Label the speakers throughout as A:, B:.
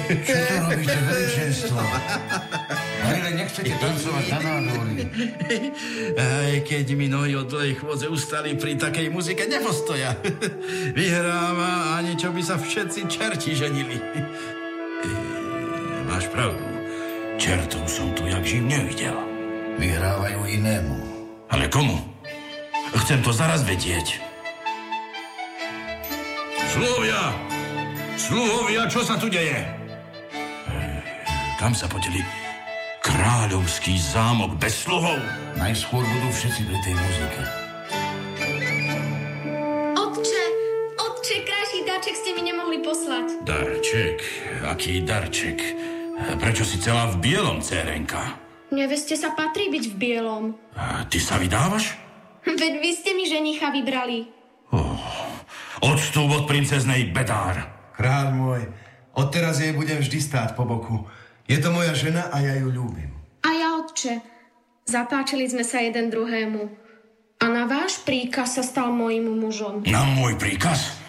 A: Čo to robíte, veličenstvo? Marile, nechcete tancovať na nádvorí?
B: Aj keď mi nohy od dlhej chôdze ustali pri takej muzike, nepostoja. Vyhráva, ani čo by sa všetci čerti ženili. Máš pravdu. Čertov som tu jak živ nevidel.
A: Vyhrávajú inému.
B: Ale komu? Chcem to zaraz vedieť. Sluhovia, čo sa tu deje? Kam sa podeli? Kráľovský zámok bez sluhov?
A: Najskôr budú všetci pri tej muzike.
C: Otče, krajší darček ste mi nemohli poslať.
B: Darček? Aký darček? Prečo si celá v bielom, dcérenka?
C: Neveste sa patrí byť v bielom.
B: A ty sa vydávaš?
C: Veď vy ste mi ženicha vybrali.
B: Odstúp od princeznej, bedár.
D: Kráľ môj, odteraz jej budem vždy stáť po boku. Je to moja žena a ja ju ľúbim.
C: A ja, otče. Zapáčili sme sa jeden druhému. A na váš príkaz sa stal mojím mužom.
B: Na môj príkaz?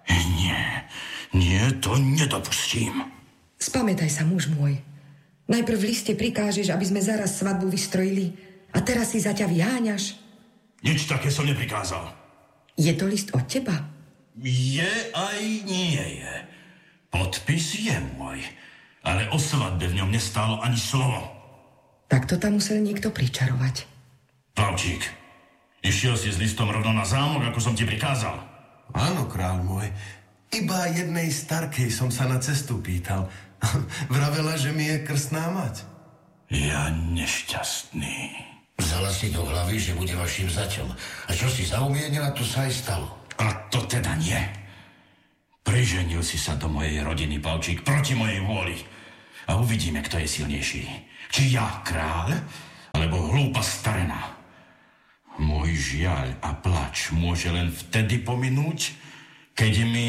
B: Nie, to nedopustím.
E: Spamätaj sa, muž môj. Najprv v liste prikážeš, aby sme zaraz svadbu vystrojili a teraz si za ťa vyháňaš.
B: Nič také som neprikázal.
E: Je to list od teba?
B: Je aj nie je. Podpis je môj, ale o svadbe v ňom nestálo ani slovo.
E: Tak to tam musel niekto pričarovať.
B: Plavčík, išiel si s listom rovno na zámok, ako som ti prikázal.
D: Áno, kráľ môj. Iba jednej starkej som sa na cestu pýtal. Vravela, že mi je krstná mať.
B: Ja nešťastný.
A: Vzala si do hlavy, že bude vašim zaťom. A čo si zaumienila, to sa aj stalo.
B: A to teda nie. Priženil si sa do mojej rodiny, Plavčík, proti mojej vôli. A uvidíme, kto je silnejší. Či ja, kráľ, alebo hlúpa starena. Môj žiaľ a plač môže len vtedy pominúť, keď mi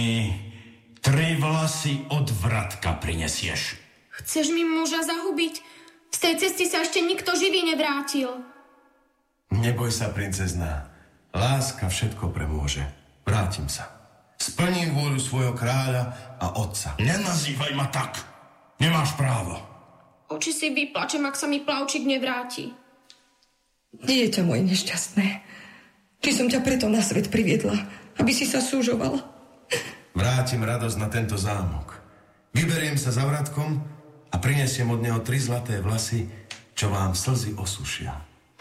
B: 3 vlasy od vratka prinesieš.
C: Chceš mi muža zahubiť? Z tej cesty sa ešte nikto živý nevrátil.
D: Neboj sa, princezná. Láska všetko premôže. Vrátim sa. Splním vôľu svojho kráľa a otca.
B: Nenazývaj ma tak. Nemáš právo.
C: Oči si vyplačem, ak sa mi Plavčík nevráti.
E: Dieťa moje nešťastné. Či som ťa preto na svet priviedla, aby si sa súžoval?
D: Vrátim radosť na tento zámok. Vyberiem sa za vratkom a prinesiem od neho 3 zlaté vlasy, čo vám slzy osušia.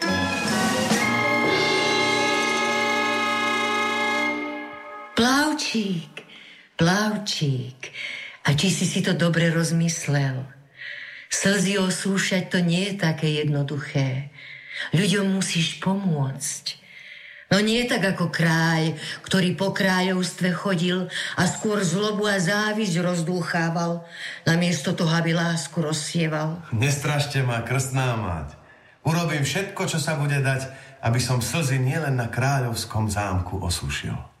F: Plavčík, a či si to dobre rozmyslel? Slzy osúšať to nie je také jednoduché. Ľuďom musíš pomôcť. No nie tak ako kráľ, ktorý po kráľovstve chodil a skôr zlobu a závisť rozdúchával, namiesto toho, aby lásku rozsieval.
D: Nestrašte ma, krstná mať. Urobím všetko, čo sa bude dať, aby som slzy nielen na kráľovskom zámku osúšil.